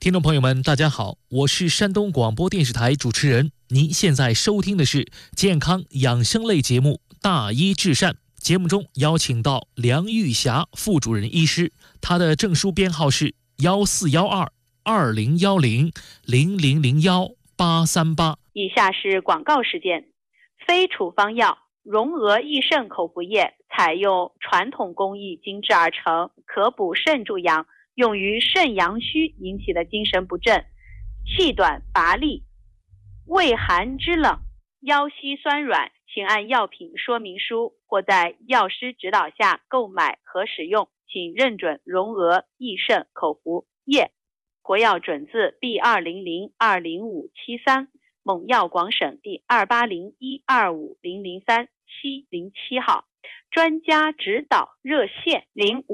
听众朋友们，大家好，我是山东广播电视台主持人。您现在收听的是健康养生类节目《大医治善》。节目中邀请到梁玉霞副主任医师，她的证书编号是14122010001838。 以下是广告时间。非处方药荣娥益肾口服液采用传统工艺精制而成，可补肾助阳，用于肾阳虚引起的精神不振、气短乏力、畏寒肢冷、腰膝酸软，请按药品说明书或在药师指导下购买和使用，请认准荣娥益肾口服液，国药准字 B200205737，蒙药广省第280125003707号，专家指导热线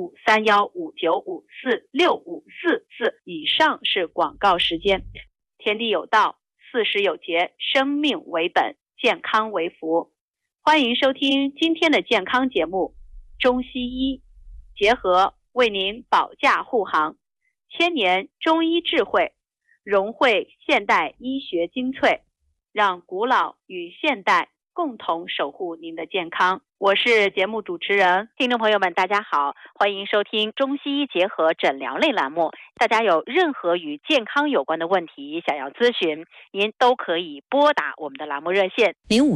053159546544。以上是广告时间。天地有道，40有节，生命为本，健康为福。欢迎收听今天的健康节目，中西医结合为您保驾护航，千年中医智慧融汇现代医学精粹，让古老与现代共同守护您的健康。我是节目主持人，听众朋友们大家好，欢迎收听中西医结合诊疗类栏目。大家有任何与健康有关的问题想要咨询，您都可以拨打我们的栏目热线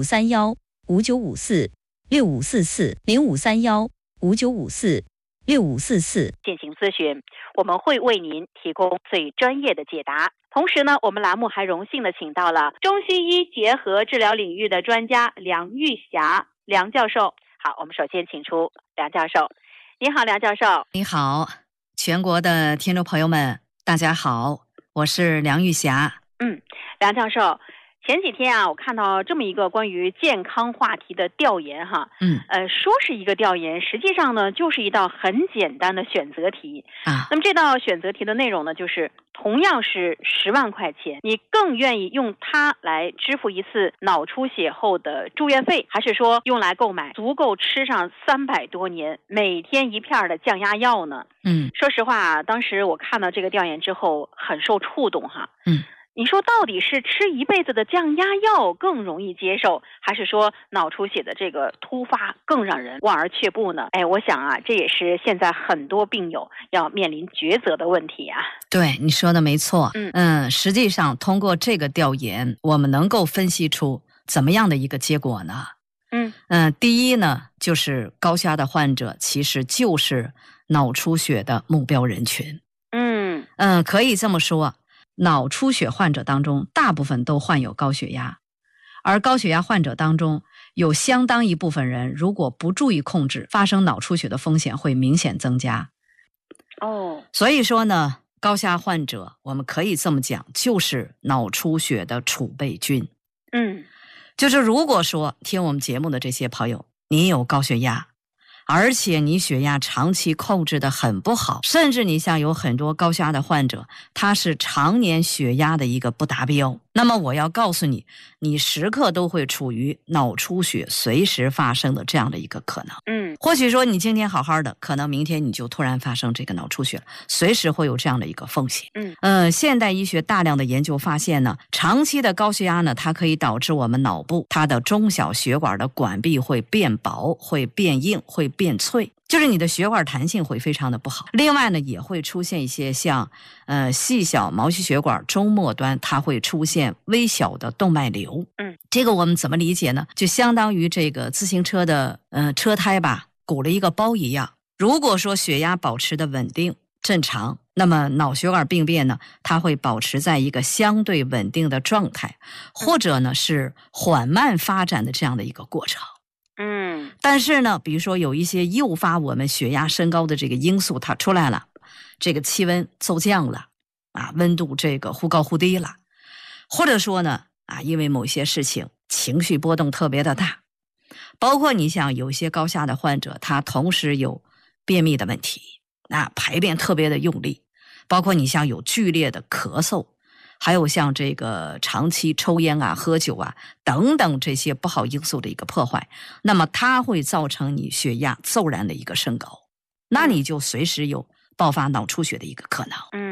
053159546544，053159546544 进行咨询，我们会为您提供最专业的解答。同时呢，我们栏目还荣幸的请到了中西医结合治疗领域的专家梁玉霞梁教授。好，我们首先请出梁教授。你好，梁教授。 你好，全国的听众朋友们大家好，我是梁玉霞。 梁教授，前几天我看到这么一个关于健康话题的调研哈，说是一个调研，实际上呢就是一道很简单的选择题啊。那么这道选择题的内容呢，就是同样是10万块钱，你更愿意用它来支付一次脑出血后的住院费，还是说用来购买足够吃上300多年每天一片的降压药呢？说实话，当时我看到这个调研之后很受触动哈。你说到底是吃一辈子的降压药更容易接受，还是说脑出血的这个突发更让人望而却步呢？我想这也是现在很多病友要面临抉择的问题啊。 对，你说的没错。实际上通过这个调研，我们能够分析出怎么样的一个结果呢？第一呢，就是高血压的患者其实就是脑出血的目标人群。可以这么说，脑出血患者当中大部分都患有高血压，而高血压患者当中有相当一部分人如果不注意控制，发生脑出血的风险会明显增加。所以说呢，高血压患者我们可以这么讲，就是脑出血的储备军。就是如果说听我们节目的这些朋友，你有高血压，而且你血压长期控制的很不好，甚至你像有很多高血压的患者，他是常年血压的一个不达标，那么我要告诉你，你时刻都会处于脑出血随时发生的这样的一个可能。或许说你今天好好的，可能明天你就突然发生这个脑出血了，随时会有这样的一个风险。现代医学大量的研究发现呢，长期的高血压呢，它可以导致我们脑部它的中小血管的管壁会变薄、会变硬、会变脆，就是你的血管弹性会非常的不好。另外呢，也会出现一些像细小毛细血管中末端它会出现微小的动脉瘤。这个我们怎么理解呢？就相当于这个自行车的车胎吧，鼓了一个包一样。如果说血压保持的稳定正常，那么脑血管病变呢，它会保持在一个相对稳定的状态，或者呢是缓慢发展的这样的一个过程。但是呢，比如说有一些诱发我们血压升高的这个因素它出来了，这个气温骤降了温度这个忽高忽低了，或者说呢因为某些事情情绪波动特别的大，包括你像有一些高血压的患者，他同时有便秘的问题，排便特别的用力，包括你像有剧烈的咳嗽，还有像这个长期抽烟喝酒等等这些不好因素的一个破坏，那么它会造成你血压骤然的一个升高，那你就随时有爆发脑出血的一个可能。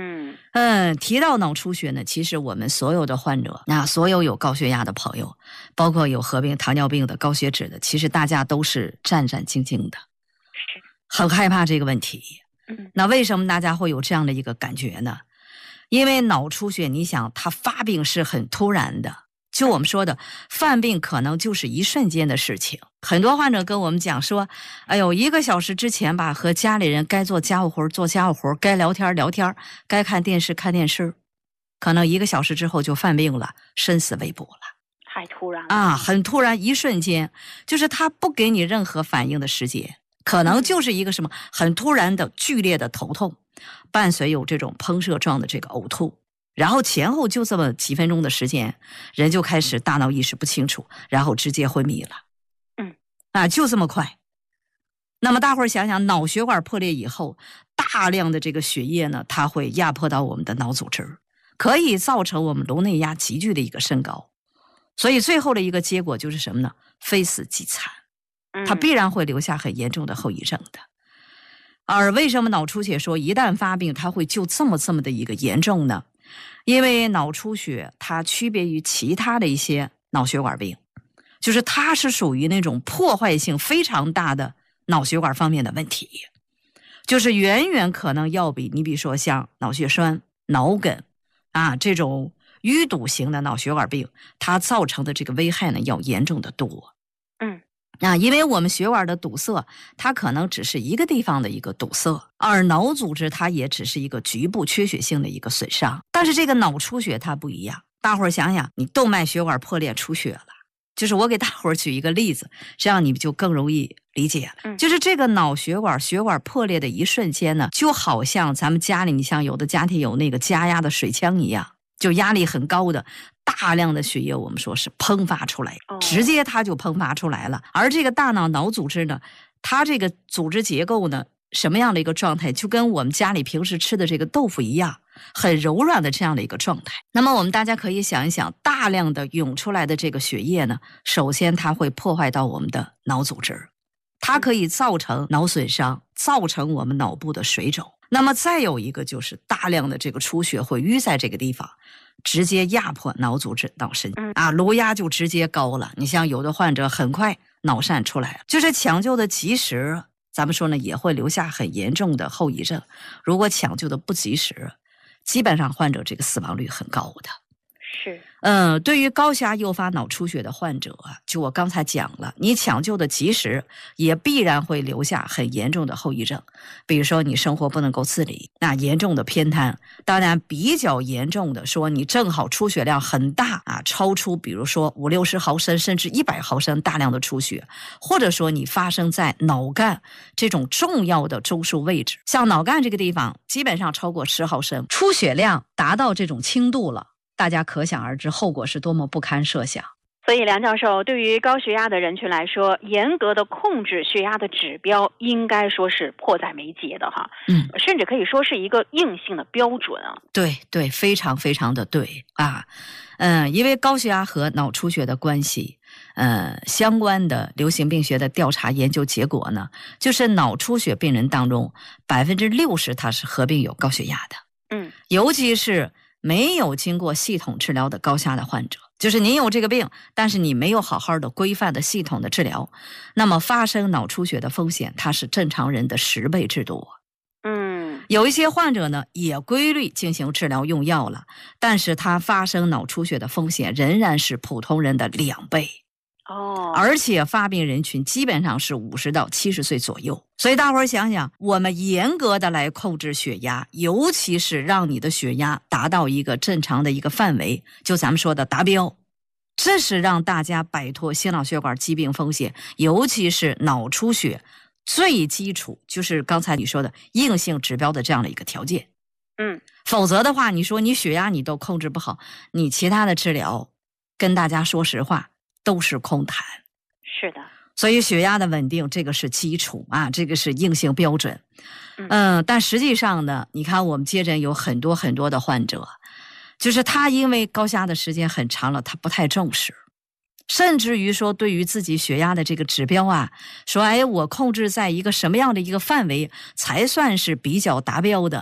提到脑出血呢，其实我们所有的患者，所有高血压的朋友，包括有合并糖尿病的、高血脂的，其实大家都是战战兢兢的，很害怕这个问题。那为什么大家会有这样的一个感觉呢？因为脑出血，你想它发病是很突然的，就我们说的犯病可能就是一瞬间的事情。很多患者跟我们讲说，哎呦，1个小时之前吧，和家里人该做家务活做家务活，该聊天聊天，该看电视看电视，可能1个小时之后就犯病了，生死未卜了。 太突然了很突然，一瞬间，就是他不给你任何反应的时间，可能就是一个什么很突然的剧烈的头痛，伴随有这种喷射状的这个呕吐，然后前后就这么几分钟的时间，人就开始大脑意识不清楚，然后直接昏迷了。就这么快。那么大伙儿想想，脑血管破裂以后，大量的这个血液呢，它会压迫到我们的脑组织，可以造成我们颅内压急剧的一个升高。所以最后的一个结果就是什么呢？非死即残，它必然会留下很严重的后遗症的。而为什么脑出血说一旦发病它会就这么的一个严重呢？因为脑出血它区别于其他的一些脑血管病，就是它是属于那种破坏性非常大的脑血管方面的问题，就是远远可能要比你比如说像脑血栓、脑梗这种淤堵型的脑血管病，它造成的这个危害呢要严重的多。因为我们血管的堵塞，它可能只是一个地方的一个堵塞，而脑组织它也只是一个局部缺血性的一个损伤。但是这个脑出血它不一样，大伙儿想想，你动脉血管破裂出血了，就是我给大伙儿举一个例子，这样你们就更容易理解了。就是这个脑血管破裂的一瞬间呢，就好像咱们家里，你像有的家庭有那个加压的水枪一样，就压力很高的大量的血液，我们说是喷发出来，直接它就喷发出来了。而这个大脑组织呢，它这个组织结构呢，什么样的一个状态，就跟我们家里平时吃的这个豆腐一样，很柔软的这样的一个状态。那么我们大家可以想一想，大量的涌出来的这个血液呢，首先它会破坏到我们的脑组织，它可以造成脑损伤，造成我们脑部的水肿。那么再有一个就是大量的这个出血会淤在这个地方，直接压迫脑组织、脑神经颅压就直接高了。你像有的患者很快脑疝出来了，就是抢救的及时，咱们说呢也会留下很严重的后遗症。如果抢救的不及时，基本上患者这个死亡率很高的。 是。 对于高血压诱发脑出血的患者就我刚才讲了，你抢救的及时，也必然会留下很严重的后遗症。比如说你生活不能够自理，那严重的偏瘫，当然比较严重的说你正好出血量很大超出比如说50-60毫升甚至100毫升大量的出血，或者说你发生在脑干这种重要的中枢位置，像脑干这个地方基本上超过10毫升，出血量达到这种轻度了，大家可想而知后果是多么不堪设想。 所以梁教授，对于高血压的人群来说，严格的控制血压的指标应该说是迫在眉睫的哈。甚至可以说是一个硬性的标准啊。 对，非常非常的对因为高血压和脑出血的关系，相关的流行病学的调查研究结果呢，就是脑出血病人当中60%它是合并有高血压的。尤其是没有经过系统治疗的高血压的患者，就是你有这个病，但是你没有好好的规范的系统的治疗，那么发生脑出血的风险它是正常人的10倍之多。有一些患者呢也规律进行治疗用药了，但是他发生脑出血的风险仍然是普通人的2倍。而且发病人群基本上是50到70岁左右。所以大伙儿想想，我们严格的来控制血压，尤其是让你的血压达到一个正常的一个范围，就咱们说的达标，这是让大家摆脱心脑血管疾病风险，尤其是脑出血最基础，就是刚才你说的硬性指标的这样的一个条件。否则的话，你说你血压你都控制不好，你其他的治疗跟大家说实话都是空谈。 是的。 所以血压的稳定这个是基础这个是硬性标准。但实际上呢，你看我们接诊有很多很多的患者，就是他因为高血压的时间很长了，他不太重视，甚至于说对于自己血压的这个指标说我控制在一个什么样的一个范围才算是比较达标的，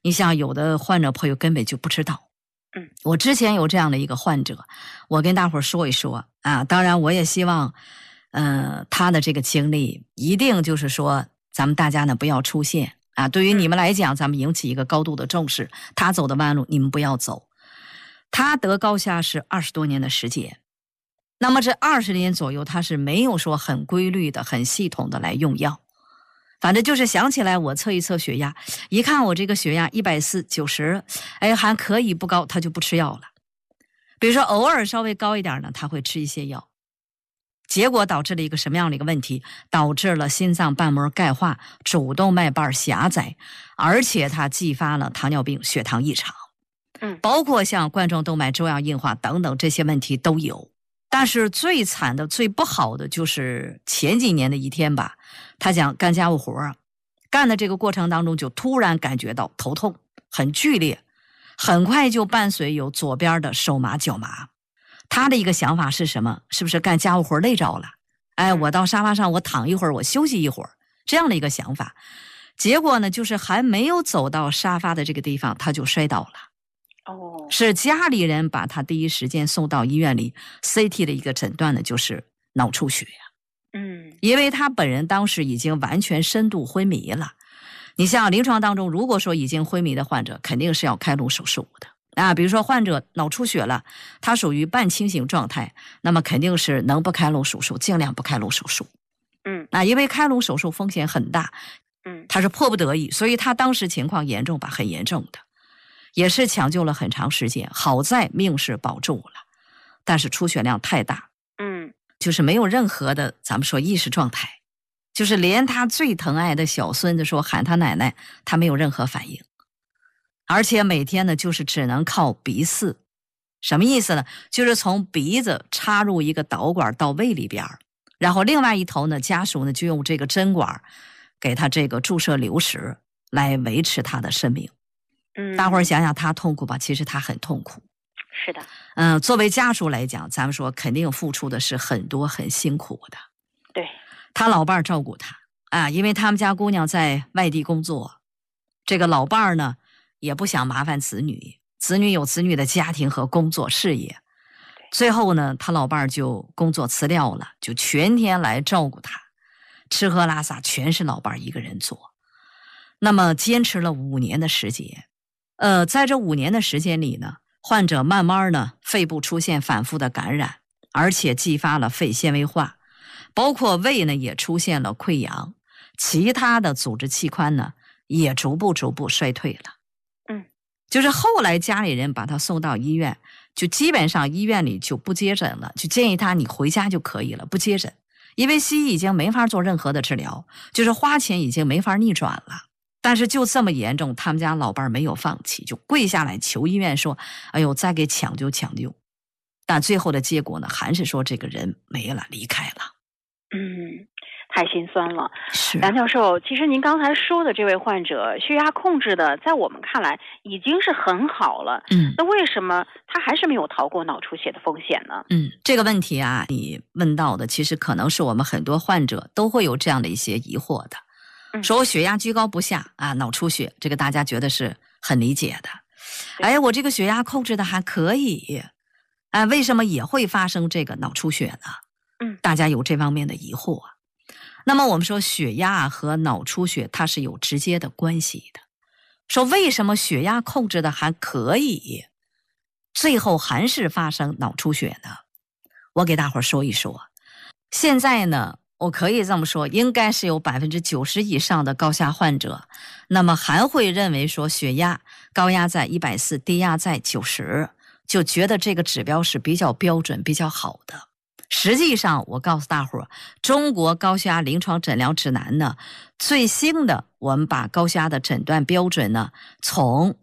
你像有的患者朋友根本就不知道。我之前有这样的一个患者，我跟大伙说一说啊。当然我也希望他的这个经历一定就是说咱们大家呢不要出现啊。对于你们来讲，咱们引起一个高度的重视，他走的弯路你们不要走。他得高血压是20多年的时间，那么这20年左右他是没有说很规律的很系统的来用药，反正就是想起来我测一测血压，一看我这个血压140、90，哎，还可以不高，他就不吃药了。比如说偶尔稍微高一点呢，他会吃一些药，结果导致了一个什么样的一个问题？导致了心脏瓣膜钙化、主动脉瓣狭窄，而且它继发了糖尿病、血糖异常，包括像冠状动脉粥样硬化等等这些问题都有。但是最惨的、最不好的就是前几年的一天吧，他讲干家务活，干的这个过程当中就突然感觉到头痛很剧烈，很快就伴随有左边的手麻脚麻。他的一个想法是什么？是不是干家务活累着了？哎，我到沙发上我躺一会儿，我休息一会儿，这样的一个想法。结果呢，就是还没有走到沙发的这个地方，他就摔倒了。是家里人把他第一时间送到医院里 CT 的一个诊断呢，就是脑出血。因为他本人当时已经完全深度昏迷了。你像临床当中，如果说已经昏迷的患者，肯定是要开颅手术的啊。比如说患者脑出血了，他属于半清醒状态，那么肯定是能不开颅手术尽量不开颅手术。因为开颅手术风险很大，他是迫不得已，所以他当时情况严重吧，很严重的，也是抢救了很长时间，好在命是保住了，但是出血量太大，就是没有任何的咱们说意识状态，就是连他最疼爱的小孙子说喊他奶奶，他没有任何反应，而且每天呢就是只能靠鼻饲。什么意思呢？就是从鼻子插入一个导管到胃里边，然后另外一头呢，家属呢就用这个针管给他这个注射流食来维持他的生命。大伙儿想想他痛苦吧，其实他很痛苦。 是的。 作为家属来讲，咱们说肯定付出的是很多很辛苦的。 对， 他老伴儿照顾他啊，因为他们家姑娘在外地工作，这个老伴儿呢也不想麻烦子女，子女有子女的家庭和工作事业，最后呢他老伴儿就工作辞掉了，就全天来照顾他，吃喝拉撒全是老伴儿一个人做。那么坚持了5年的时间，在这5年的时间里呢，患者慢慢呢肺部出现反复的感染，而且继发了肺纤维化，包括胃呢也出现了溃疡，其他的组织器官呢也逐步衰退了。就是后来家里人把他送到医院，就基本上医院里就不接诊了，就建议他你回家就可以了，不接诊，因为西医已经没法做任何的治疗，就是花钱已经没法逆转了。但是就这么严重，他们家老伴没有放弃，就跪下来求医院说，哎呦再给抢救。但最后的结果呢，还是说这个人没了，离开了。 太心酸了。 是梁教授，其实您刚才说的这位患者血压控制的在我们看来已经是很好了，那为什么他还是没有逃过脑出血的风险呢？ 这个问题啊，你问到的其实可能是我们很多患者都会有这样的一些疑惑的。说我血压居高不下啊，脑出血，这个大家觉得是很理解的。哎，我这个血压控制的还可以，为什么也会发生这个脑出血呢？大家有这方面的疑惑。那么我们说血压和脑出血它是有直接的关系的。说为什么血压控制的还可以，最后还是发生脑出血呢？我给大伙说一说。现在呢，我可以这么说，应该是有90%以上的高血压患者，那么还会认为说血压高压在140，低压在90，就觉得这个指标是比较标准、比较好的。实际上我告诉大伙，中国高血压临床诊疗指南呢，最新的我们把高血压的诊断标准呢，从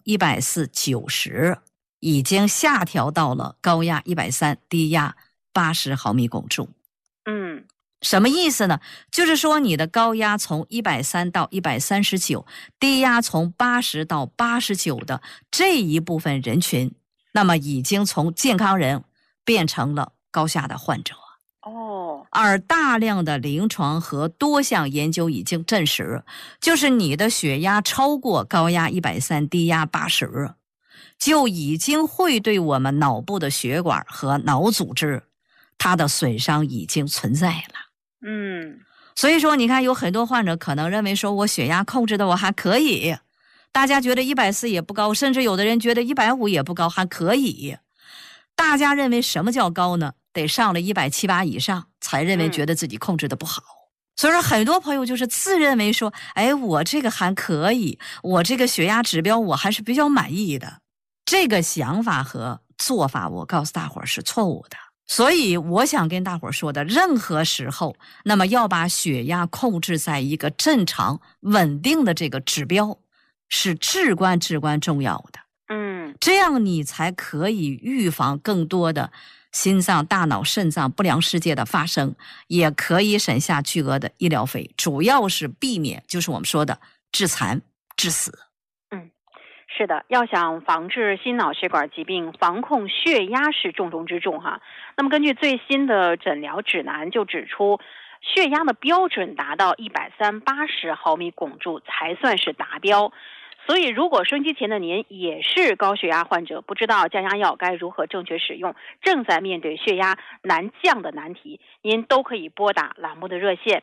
140、90已经下调到了高压130，低压80毫米汞柱。什么意思呢？就是说你的高压从130到139，低压从80到89的这一部分人群，那么已经从健康人变成了高血压的患者。 而大量的临床和多项研究已经证实，就是你的血压超过高压130，低压80，就已经会对我们脑部的血管和脑组织，它的损伤已经存在了。所以说你看有很多患者可能认为说我血压控制的我还可以，大家觉得140也不高，甚至有的人觉得150也不高，还可以。大家认为什么叫高呢？得上了170、180以上才认为觉得自己控制的不好。所以说很多朋友就是自认为说，哎，我这个还可以，我这个血压指标我还是比较满意的。这个想法和做法我告诉大伙儿是错误的。所以我想跟大伙儿说的，任何时候那么要把血压控制在一个正常稳定的这个指标是至关重要的。这样你才可以预防更多的心脏、大脑、肾脏不良事件的发生，也可以省下巨额的医疗费，主要是避免就是我们说的致残致死。 是的，要想防治心脑血管疾病，防控血压是重中之重哈。那么根据最新的诊疗指南就指出，血压的标准达到130/80毫米汞柱才算是达标。所以如果收音机前的您也是高血压患者，不知道降压药该如何正确使用，正在面对血压难降的难题，您都可以拨打栏目的热线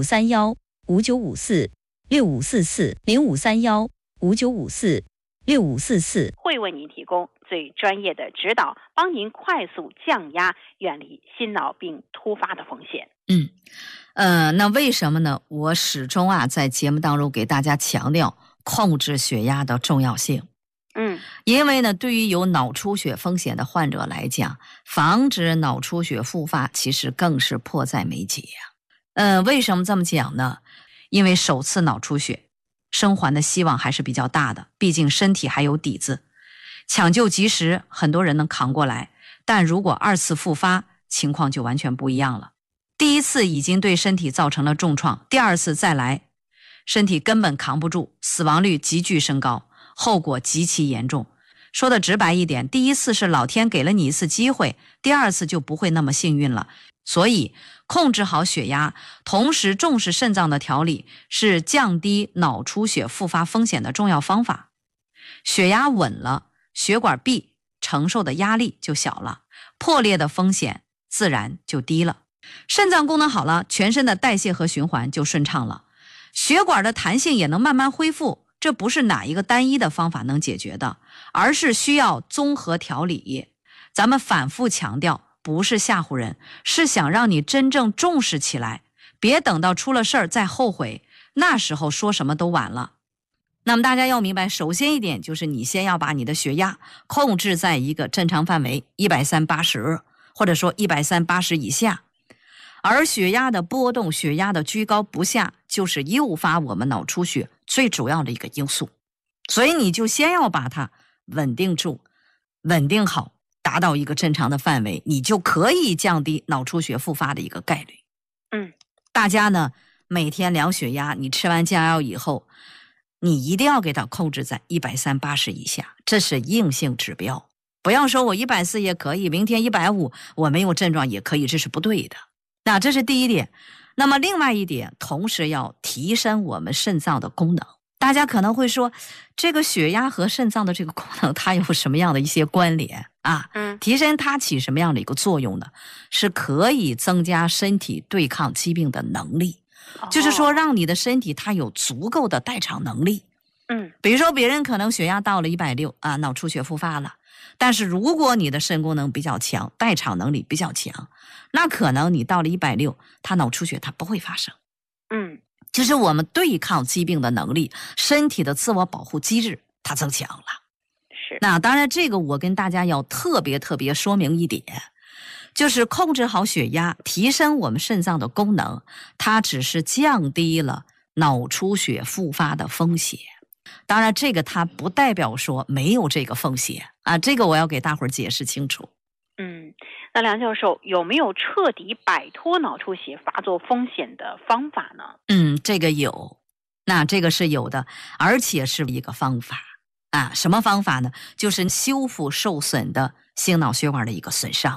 0531-5954-6544，0531-5954-6544， 会为您提供最专业的指导，帮您快速降压，远离心脑病突发的风险。 那为什么呢？我始终在节目当中给大家强调控制血压的重要性。因为呢，对于有脑出血风险的患者来讲，防止脑出血复发其实更是迫在眉睫呀。为什么这么讲呢？因为首次脑出血生还的希望还是比较大的，毕竟身体还有底子，抢救及时很多人能扛过来，但如果2次复发，情况就完全不一样了。第一次已经对身体造成了重创，第2次再来，身体根本扛不住，死亡率急剧升高，后果极其严重。说的直白一点，第一次是老天给了你一次机会，第2次就不会那么幸运了。所以控制好血压，同时重视肾脏的调理，是降低脑出血复发风险的重要方法。血压稳了，血管壁承受的压力就小了，破裂的风险自然就低了。肾脏功能好了，全身的代谢和循环就顺畅了，血管的弹性也能慢慢恢复。这不是哪一个单一的方法能解决的，而是需要综合调理。咱们反复强调，不是吓唬人，是想让你真正重视起来，别等到出了事儿再后悔，那时候说什么都晚了。那么大家要明白，首先一点就是你先要把你的血压控制在一个正常范围，130/80，或者说130/80以下。而血压的波动，血压的居高不下，就是诱发我们脑出血最主要的一个因素。所以你就先要把它稳定住，稳定好，达到一个正常的范围，你就可以降低脑出血复发的一个概率。大家呢每天量血压，你吃完降压药以后，你一定要给它控制在130/80以下，这是硬性指标。不要说我140也可以，明天150我没有症状也可以，这是不对的。那这是第一点。那么另外一点，同时要提升我们肾脏的功能。大家可能会说，这个血压和肾脏的这个功能它有什么样的一些关联啊？提升它起什么样的一个作用呢？是可以增加身体对抗疾病的能力，就是说让你的身体它有足够的代偿能力。比如说别人可能血压到了160啊，脑出血复发了，但是如果你的肾功能比较强，代偿能力比较强，那可能你到了160，它脑出血它不会发生。就是我们对抗疾病的能力，身体的自我保护机制它增强了。那当然这个我跟大家要特别说明一点，就是控制好血压，提升我们肾脏的功能，它只是降低了脑出血复发的风险。当然这个它不代表说没有这个风险啊，这个我要给大伙儿解释清楚。 那梁教授有没有彻底摆脱脑出血发作风险的方法呢？ 这个有，那这个是有的，而且是一个方法啊。什么方法呢？就是修复受损的心脑血管的一个损伤。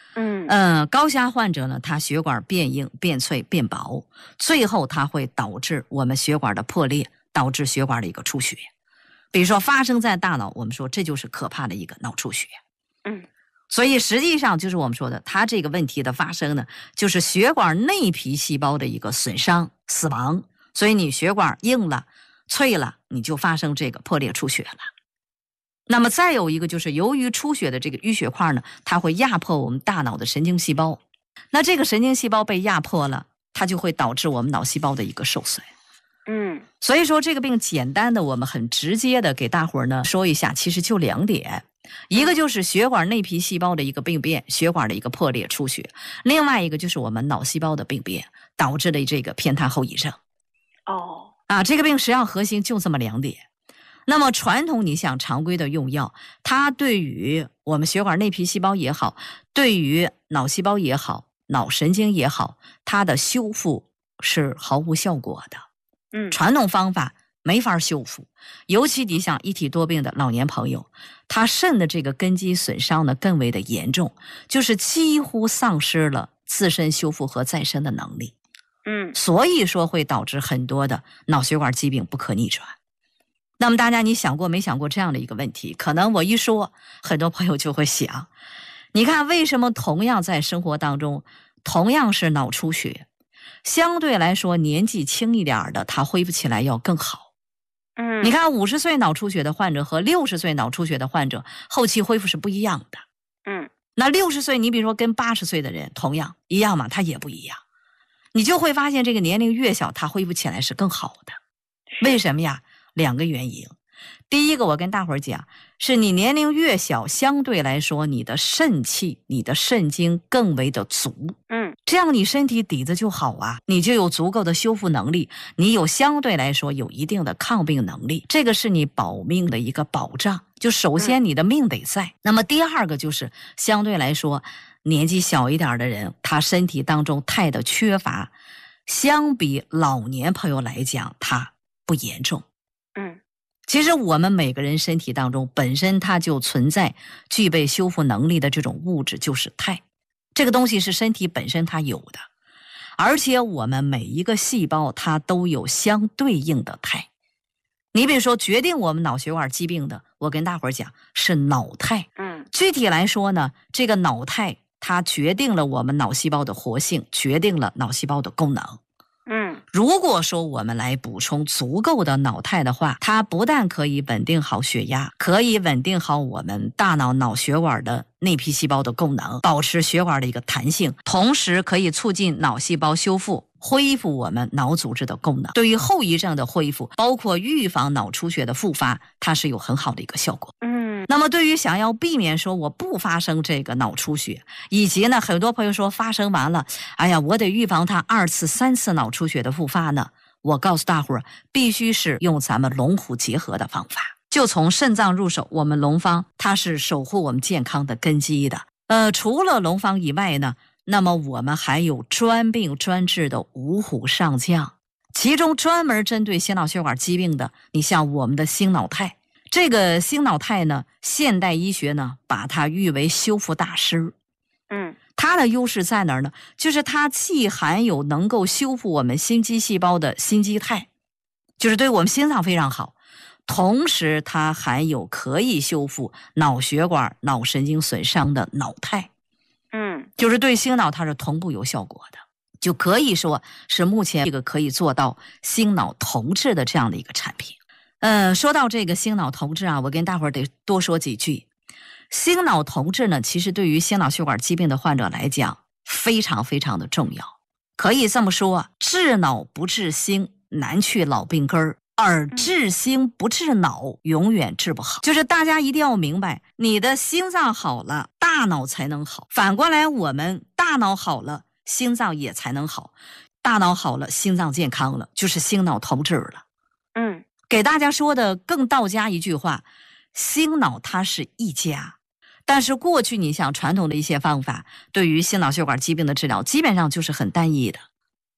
高血压患者呢，他血管变硬、变脆、变薄，最后它会导致我们血管的破裂，导致血管的一个出血。比如说发生在大脑，我们说这就是可怕的一个脑出血。所以实际上就是我们说的，它这个问题的发生呢，就是血管内皮细胞的一个损伤、死亡。所以你血管硬了、脆了，你就发生这个破裂出血了。那么再有一个就是由于出血的这个淤血块呢，它会压迫我们大脑的神经细胞。那这个神经细胞被压迫了，它就会导致我们脑细胞的一个受损。所以说这个病简单的我们很直接的给大伙儿呢说一下，其实就2点。一个就是血管内皮细胞的一个病变，血管的一个破裂出血，另外一个就是我们脑细胞的病变导致的这个偏瘫后遗症。这个病实际上核心就这么2点。那么传统你想常规的用药，它对于我们血管内皮细胞也好，对于脑细胞也好，脑神经也好，它的修复是毫无效果的。传统方法没法修复，尤其你像一体多病的老年朋友，他肾的这个根基损伤呢更为的严重，就是几乎丧失了自身修复和再生的能力。所以说会导致很多的脑血管疾病不可逆转。那么大家你想过没想过这样的一个问题？可能我一说，很多朋友就会想，你看为什么同样在生活当中，同样是脑出血，相对来说年纪轻一点的他恢复起来要更好。你看50岁脑出血的患者和60岁脑出血的患者后期恢复是不一样的。那60岁你比如说跟80岁的人同样一样吗？他也不一样。你就会发现这个年龄越小他恢复起来是更好的。为什么呀？2个原因。第一个我跟大伙儿讲，是你年龄越小，相对来说你的肾气、你的肾精更为的足。这样你身体底子就好啊，你就有足够的修复能力，你有相对来说有一定的抗病能力，这个是你保命的一个保障。就首先你的命得在。那么第二个就是相对来说年纪小一点的人，他身体当中肽的缺乏，相比老年朋友来讲他不严重。其实我们每个人身体当中本身它就存在具备修复能力的这种物质，就是肽。这个东西是身体本身它有的，而且我们每一个细胞它都有相对应的肽。你比如说决定我们脑血管疾病的，我跟大伙儿讲是脑肽。具体来说呢，这个脑肽它决定了我们脑细胞的活性，决定了脑细胞的功能。如果说我们来补充足够的脑肽的话，它不但可以稳定好血压，可以稳定好我们大脑脑血管的内皮细胞的功能，保持血管的一个弹性，同时可以促进脑细胞修复，恢复我们脑组织的功能。对于后遗症的恢复，包括预防脑出血的复发，它是有很好的一个效果。那么对于想要避免说我不发生这个脑出血，以及呢很多朋友说发生完了，哎呀我得预防它2次3次脑出血的复发呢，我告诉大伙儿，必须是用咱们龙虎结合的方法。就从肾脏入手，我们龙方它是守护我们健康的根基的。除了龙方以外呢，那么我们还有专病专治的五虎上将，其中专门针对心脑血管疾病的，你像我们的星脑肽。这个星脑肽呢，现代医学呢把它誉为修复大师。它的优势在哪儿呢？就是它既含有能够修复我们心肌细胞的心肌肽，就是对我们心脏非常好，同时它含有可以修复脑血管脑神经损伤的脑肽。就是对心脑它是同步有效果的，就可以说是目前这个可以做到心脑同治的这样的一个产品。说到这个心脑同治啊，我跟大伙儿得多说几句。心脑同治呢，其实对于心脑血管疾病的患者来讲非常非常的重要。可以这么说，治脑不治心，难去老病根儿，而治心不治脑，永远治不好。就是大家一定要明白，你的心脏好了，大脑才能好。反过来，我们大脑好了，心脏也才能好。大脑好了，心脏健康了，就是心脑同治了。给大家说的更道家一句话，心脑它是一家。但是过去你像传统的一些方法，对于心脑血管疾病的治疗基本上就是很单一的。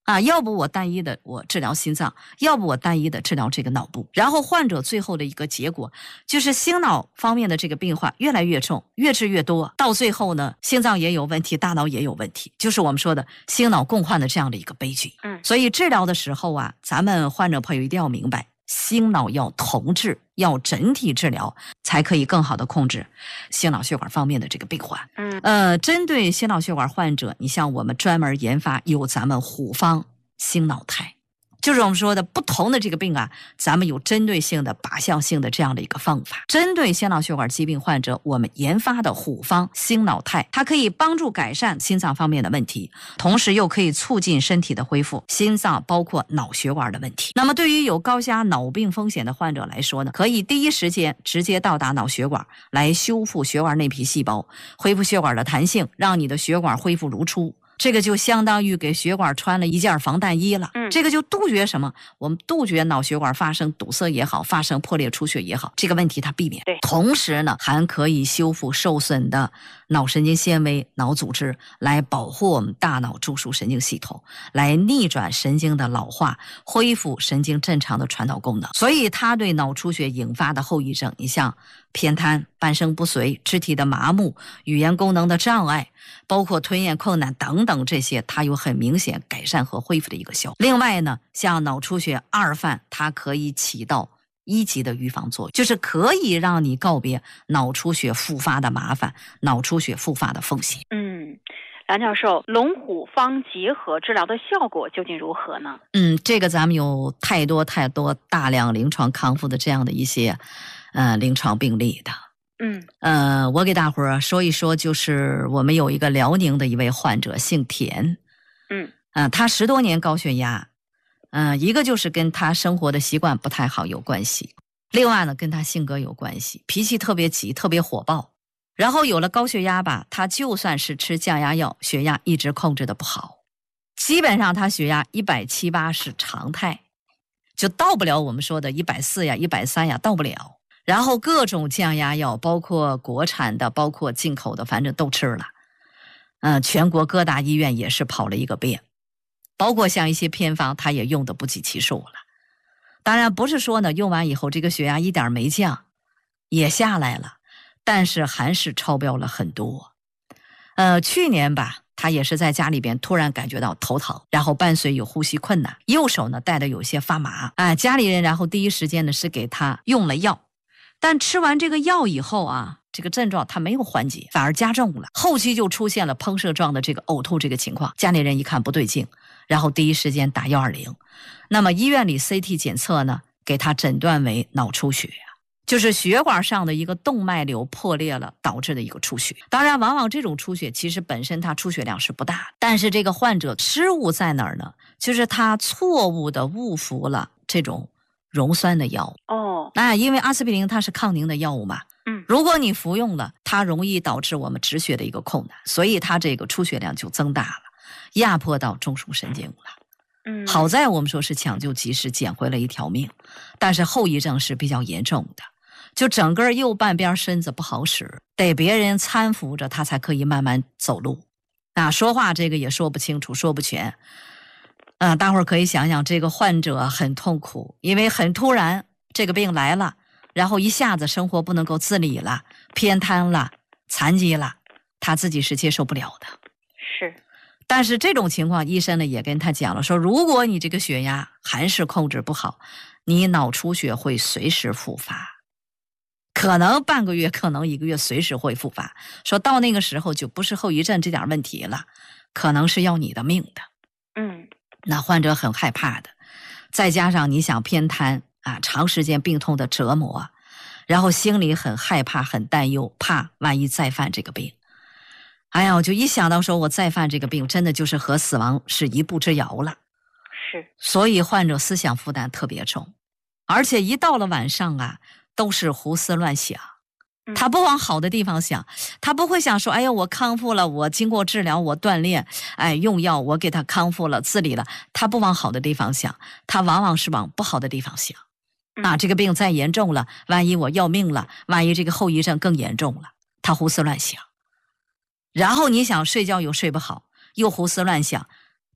要不我单一的我治疗心脏，要不我单一的治疗这个脑部，然后患者最后的一个结果就是心脑方面的这个病患越来越重，越治越多，到最后呢，心脏也有问题，大脑也有问题，就是我们说的心脑共患的这样的一个悲剧。所以治疗的时候啊，咱们患者朋友一定要明白，心脑要同治，要整体治疗，才可以更好的控制心脑血管方面的这个病患。针对心脑血管患者，你像我们专门研发有咱们虎方心脑肽，就是我们说的不同的这个病啊，咱们有针对性的靶向性的这样的一个方法。针对心脑血管疾病患者，我们研发的虎方心脑肽，它可以帮助改善心脏方面的问题，同时又可以促进身体的恢复，心脏包括脑血管的问题。那么对于有高压脑病风险的患者来说呢，可以第一时间直接到达脑血管，来修复血管内皮细胞，恢复血管的弹性，让你的血管恢复如初。这个就相当于给血管穿了一件防弹衣了。这个就杜绝什么？我们杜绝脑血管发生堵塞也好，发生破裂出血也好，这个问题它避免。同时呢，还可以修复受损的脑神经纤维、脑组织，来保护我们大脑中枢神经系统，来逆转神经的老化，恢复神经正常的传导功能。所以它对脑出血引发的后遗症，你像偏瘫、半身不遂、肢体的麻木、语言功能的障碍，包括吞咽困难等等，这些它有很明显改善和恢复的一个效果。另外呢，像脑出血二犯，它可以起到1级的预防作用，就是可以让你告别脑出血复发的麻烦，脑出血复发的风险。 梁教授，龙虎方结合治疗的效果究竟如何呢？ 这个咱们有太多大量临床康复的这样的一些临床病例的。我给大伙儿说一说，就是我们有一个辽宁的一位患者，姓田。他10多年高血压，一个就是跟他生活的习惯不太好有关系，另外呢跟他性格有关系，脾气特别急，特别火爆。然后有了高血压吧，他就算是吃降压药，血压一直控制的不好，基本上他血压170、180是常态，就到不了我们说的140呀、130呀，到不了。然后各种降压药，包括国产的，包括进口的，反正都吃了。全国各大医院也是跑了一个遍，包括像一些偏方，他也用的不计其数了。当然不是说呢，用完以后这个血压一点没降，也下来了，但是还是超标了很多。去年吧，他也是在家里边突然感觉到头疼，然后伴随有呼吸困难，右手呢带的有些发麻。家里人然后第一时间呢是给他用了药。但吃完这个药以后啊，这个症状它没有缓解，反而加重了，后期就出现了喷射状的这个呕吐这个情况。家里人一看不对劲，然后第一时间打120。那么医院里 CT 检测呢，给他诊断为脑出血，就是血管上的一个动脉瘤破裂了导致的一个出血。当然往往这种出血其实本身它出血量是不大，但是这个患者失误在哪儿呢？就是他错误的误服了这种溶酸的药物。因为阿司匹林它是抗凝的药物嘛，如果你服用了，它容易导致我们止血的一个困难，所以它这个出血量就增大了，压迫到中枢神经了。好在我们说是抢救及时，捡回了一条命，但是后遗症是比较严重的，就整个右半边身子不好使，得别人搀扶着他才可以慢慢走路。说话这个也说不清楚，说不全。大伙儿可以想想，这个患者很痛苦，因为很突然这个病来了，然后一下子生活不能够自理了，偏瘫了，残疾了，他自己是接受不了的。但是这种情况，医生呢也跟他讲了，说如果你这个血压还是控制不好，你脑出血会随时复发，可能半个月，可能1个月，随时会复发。说到那个时候就不是后遗症这点问题了，可能是要你的命的。那患者很害怕的，再加上你想偏瘫长时间病痛的折磨，然后心里很害怕，很担忧，怕万一再犯这个病。我就一想到说我再犯这个病，真的就是和死亡是一步之遥了。所以患者思想负担特别重，而且一到了晚上都是胡思乱想。他不往好的地方想，他不会想说我康复了，我经过治疗，我锻炼，用药，我给他康复了，自理了。他不往好的地方想，他往往是往不好的地方想。这个病再严重了，万一我要命了，万一这个后遗症更严重了，他胡思乱想。然后你想睡觉又睡不好，又胡思乱想，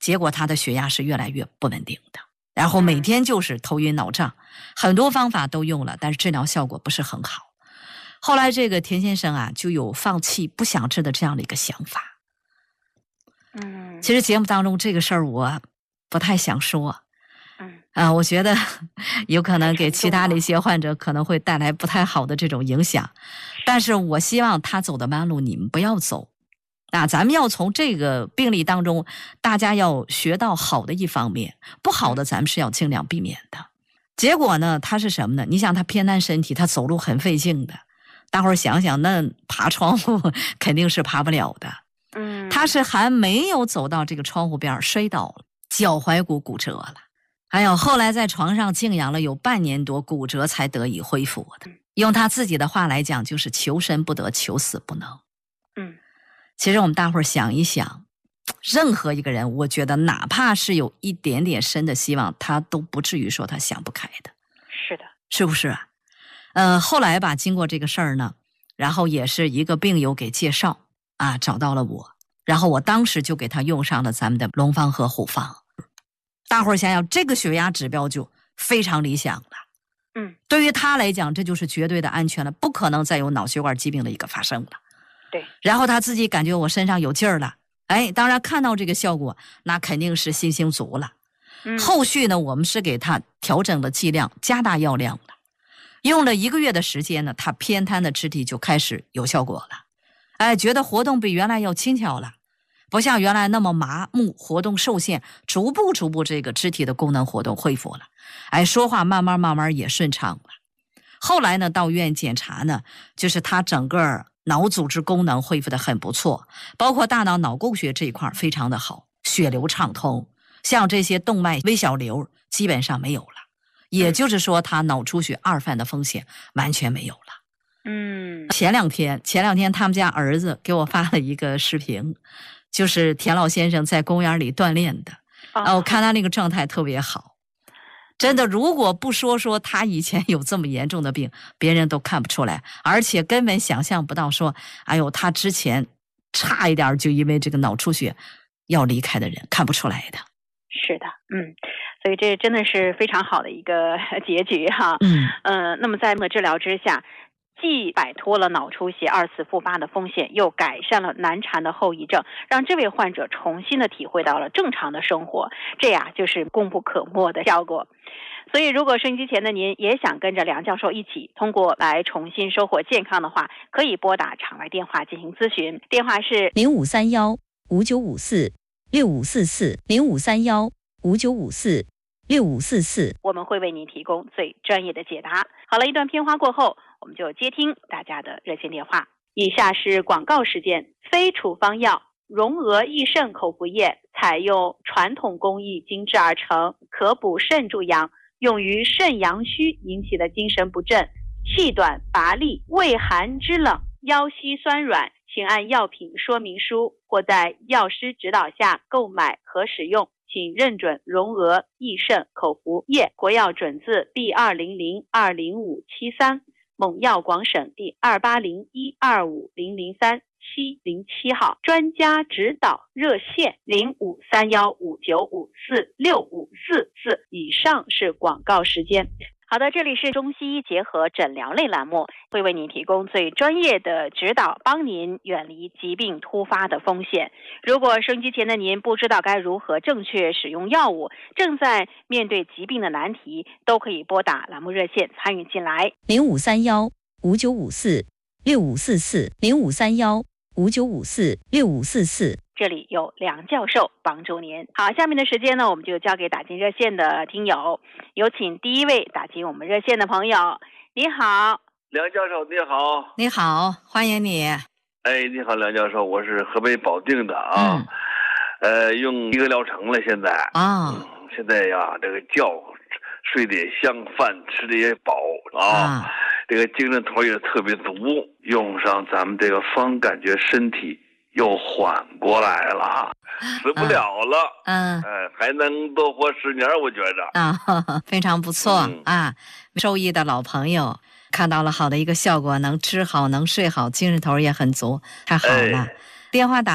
结果他的血压是越来越不稳定的，然后每天就是头晕脑胀，很多方法都用了，但是治疗效果不是很好。后来这个田先生啊，就有放弃不想治的这样的一个想法。其实节目当中这个事儿我不太想说，我觉得有可能给其他的一些患者可能会带来不太好的这种影响，但是我希望他走的弯路你们不要走。咱们要从这个病例当中，大家要学到好的一方面，不好的咱们是要尽量避免的。结果呢，他是什么呢？你想他偏瘫身体，他走路很费劲的，大伙儿想想，那爬窗户肯定是爬不了的。他是还没有走到这个窗户边摔倒了，脚踝骨骨折了，还有后来在床上静养了有半年多，骨折才得以恢复的。用他自己的话来讲，就是求生不得，求死不能。其实我们大伙儿想一想，任何一个人，我觉得哪怕是有一点点生的希望，他都不至于说他想不开的。 是的， 是不是啊？后来吧，经过这个事儿呢，然后也是一个病友给介绍啊，找到了我，然后我当时就给他用上了咱们的龙方和虎方。大伙儿想想，这个血压指标就非常理想了。对于他来讲，这就是绝对的安全了，不可能再有脑血管疾病的一个发生了。 对， 然后他自己感觉我身上有劲儿了，当然看到这个效果，那肯定是信心足了。后续呢，我们是给他调整了剂量，加大药量了，用了1个月的时间呢，他偏瘫的肢体就开始有效果了。觉得活动比原来要轻巧了，不像原来那么麻木，活动受限，逐步这个肢体的功能活动恢复了。说话慢慢也顺畅了。后来呢，到医院检查呢，就是他整个脑组织功能恢复得很不错，包括大脑脑供血这一块非常的好，血流畅通，像这些动脉微小瘤基本上没有了，也就是说他脑出血2犯的风险完全没有了。前两天他们家儿子给我发了一个视频，就是田老先生在公园里锻炼的。我看他那个状态特别好，真的，如果不说他以前有这么严重的病，别人都看不出来，而且根本想象不到说，他之前差一点就因为这个脑出血要离开的人，看不出来的。 是的，所以这真的是非常好的一个结局哈。那么在治疗之下，既摆脱了脑出血2次复发的风险，又改善了难缠的后遗症，让这位患者重新的体会到了正常的生活，这呀就是功不可没的效果。所以如果收音机前的您也想跟着梁教授一起通过来重新收获健康的话，可以拨打场外电话进行咨询，电话是 0531-5954-6544 0531-5954-6544， 我们会为您提供最专业的解答。好了，一段片花过后，我们就接听大家的热线电话。以下是广告时间。非处方药荣额益肾口服液采用传统工艺精制而成，可补肾助阳，用于肾阳虚引起的精神不振、气短乏力、畏寒肢冷、腰膝酸软，请按药品说明书或在药师指导下购买和使用，请认准荣额益肾口服液，国药准字 B200-20573， 蒙药广省第280125003-707号，专家指导热线053159546544。以上是广告时间。好的，这里是中西医结合诊疗类栏目，会为您提供最专业的指导，帮您远离疾病突发的风险。如果收音机前的您不知道该如何正确使用药物，正在面对疾病的难题，都可以拨打栏目热线参与进来。 0531-5954-6544 0531-5954-6544， 这里有梁教授帮助您。好，下面的时间呢，我们就交给打进热线的听友，有请第一位打进我们热线的朋友。你好， 梁教授，你好。 你好，欢迎你。 你好，梁教授，我是河北保定的啊。用1个疗程了，现在现在呀，这个觉睡得也香，饭吃的也饱啊，这个精神头也特别足，用上咱们这个方，感觉身体又缓过来了，死不了了，还能多活10年，我觉着非常不错受益的老朋友看到了好的一个效果，能吃好，能睡好，精神头也很足，太好了。电话打